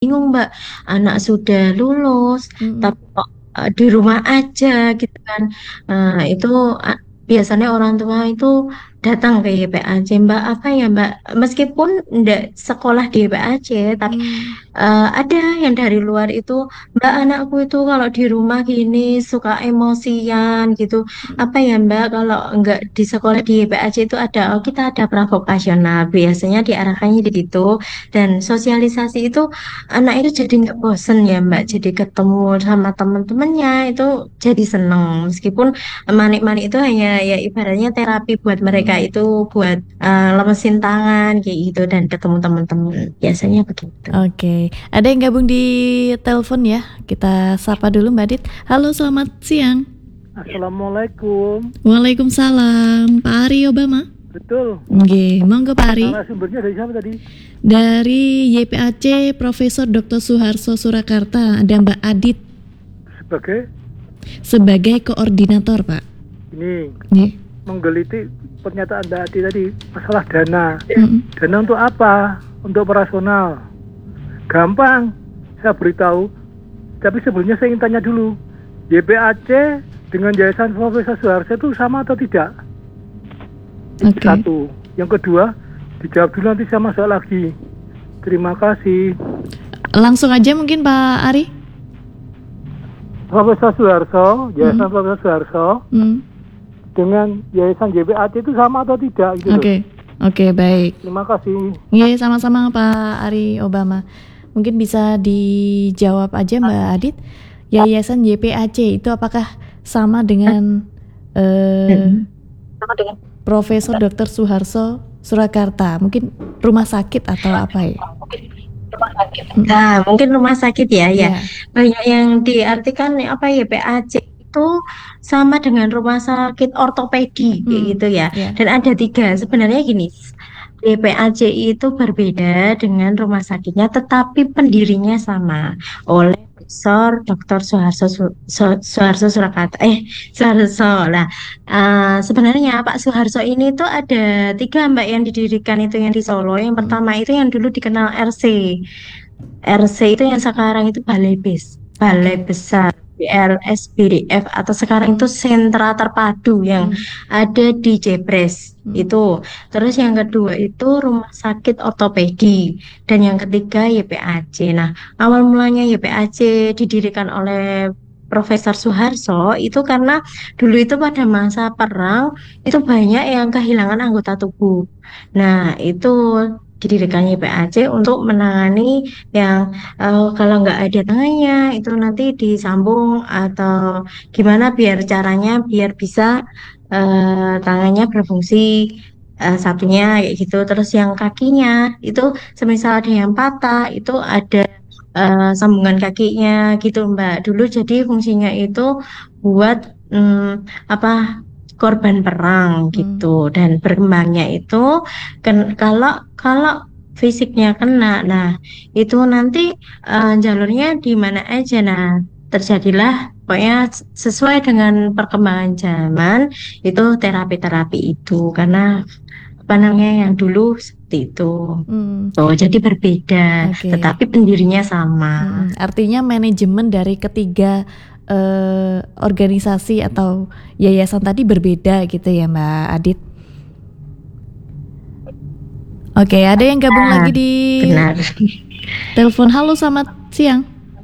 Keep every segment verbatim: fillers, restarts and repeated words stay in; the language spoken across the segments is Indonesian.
bingung Mbak, anak sudah lulus, Mm-mm. tapi kok eh, di rumah aja gitu kan. Nah, itu ah, biasanya orang tua itu datang ke Y P A C, Mbak, apa ya Mbak, meskipun enggak sekolah di Y P A C, tapi Mm. eh, ada yang dari luar itu, Mbak, anakku itu kalau di rumah gini suka emosian gitu. Apa ya Mbak, kalau enggak di sekolah di Y P A C itu ada, oh kita ada pravokasional, biasanya diarahkannya di situ, dan sosialisasi itu anak itu jadi nggak bosen ya Mbak, jadi ketemu sama teman-temannya itu jadi seneng, meskipun manik-manik itu hanya ya ibaratnya terapi buat mereka Mm-mm. itu, buat eh, lemesin tangan kayak gitu dan ketemu teman-teman, biasanya begitu. Oke, ada yang gabung di telepon ya. Kita sapa dulu Mbak Adit. Halo, selamat siang. Assalamualaikum. Waalaikumsalam. Pak Ari Obama. Betul. Oke, monggo Pak Ari. Narasumbernya dari siapa tadi? Dari Y P A C Profesor doktor Suharso Surakarta, ada Mbak Adit Sebagai sebagai koordinator, Pak. ini Nih. menggeliti pernyataan Mbak Ati tadi masalah dana. Mm-mm. Dana untuk apa? Untuk operasional. Gampang, saya beritahu. Tapi sebelumnya saya ingin tanya dulu, Y P A C dengan Yayasan Profesor Suharso itu sama atau tidak? Itu Oke. satu. Yang kedua, dijawab dulu nanti saya masuk lagi. Terima kasih. Langsung aja mungkin Pak Ari. Profesor Suharso, Yayasan Hmm. Profesor Suharso Hmm. dengan Yayasan Y P A C itu sama atau tidak? Gitu loh. Oke. Oke, baik. Terima kasih. Iya, sama-sama Pak Ari Obama. Mungkin bisa dijawab aja Mbak Adit. Yayasan Y P A C itu apakah sama dengan eh, Sama dengan Profesor doktor Suharso Surakarta? Mungkin rumah sakit atau apa ya? rumah sakit. Nah, mungkin rumah sakit ya, ya. Iya. Banyak yang diartikan apa ya, Y P A C itu sama dengan rumah sakit ortopedi kayak Hmm, gitu ya. ya. Dan ada tiga. Sebenarnya gini, Y P A C itu berbeda dengan rumah sakitnya, tetapi pendirinya sama, oleh Profesor doktor Suharso Su- Su- Suharso Surakarta. Eh, Suharso. Nah, eh, sebenarnya Pak Suharso ini tuh ada tiga Mbak yang didirikan itu yang di Solo. Yang Hmm. pertama itu yang dulu dikenal R C. R C itu yang sekarang itu Balai Bes, Balai Oke. Besar, B L S B D F, atau sekarang itu Hmm. sentra terpadu yang Hmm. ada di Jepres Hmm. itu. Terus yang kedua itu rumah sakit ortopedi, dan yang ketiga Y P A C. Nah, awal mulanya Y P A C didirikan oleh Profesor Suharso itu karena dulu itu pada masa perang itu banyak yang kehilangan anggota tubuh. Nah, itu didirikan Y P A C untuk menangani yang eh, kalau nggak ada tangannya itu nanti disambung, atau gimana biar caranya biar bisa eh, tangannya berfungsi eh, satunya kayak gitu. Terus yang kakinya itu semisal ada yang patah itu ada eh, sambungan kakinya gitu Mbak. Dulu jadi fungsinya itu buat mm, apa, korban perang Hmm. gitu, dan berkembangnya itu ken- kalau kalau fisiknya kena, nah itu nanti eh, jalurnya di mana aja. Nah, terjadilah pokoknya sesuai dengan perkembangan zaman itu terapi-terapi itu, karena apa namanya yang dulu seperti itu. Hmm. Oh, jadi berbeda, Oke. tetapi pendirinya sama. Mm-mm. Artinya manajemen dari ketiga eh, organisasi atau yayasan tadi berbeda gitu ya Mbak Adit. Oke, ada yang gabung Ah, lagi di benar. telepon. Halo, selamat siang.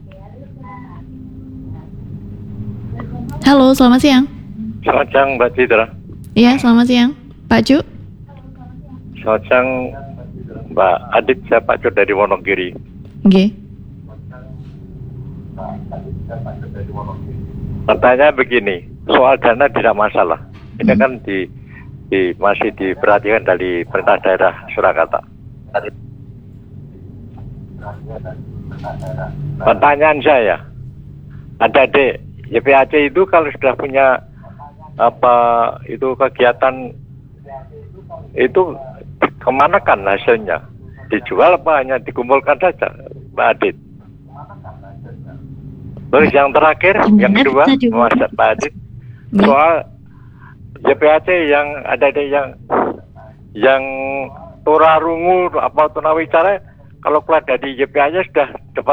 Halo, selamat siang. Selamat siang Mbak Citra. Iya, selamat siang. Pak Cu. Selamat siang Mbak Adit, saya Pak Cur dari Wonogiri. Oke. Pertanyaan begini, soal dana tidak masalah. Ini Hmm. kan di, di masih diperhatikan dari pemerintah daerah Surakarta. Pertanyaan saya, adik-adik Y P A C itu kalau sudah punya apa itu kegiatan itu kemana kan hasilnya? Dijual apa hanya dikumpulkan saja, Mbak Adit? Terus yang terakhir, yang Gimana kedua, bisa diulang? Mas Pak Adit, Ya. soal Y P A C yang ada ada yang yang tunarungu apa tunawicara, kalau keluar dari Y P A C sudah